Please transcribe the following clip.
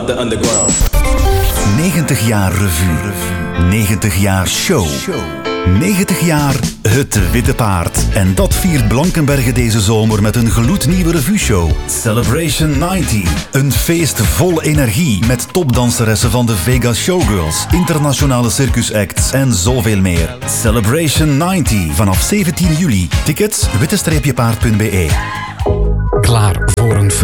the underground. 90 jaar revue. 90 jaar show. 90 jaar Het Witte Paard. En dat viert Blankenberge deze zomer met een gloednieuwe revue-show. Celebration 90. Een feest vol energie met topdanseressen van de Vegas Showgirls, internationale circusacts en zoveel meer. Celebration 90 vanaf 17 juli. Tickets witte-paard.be. Klaar voor een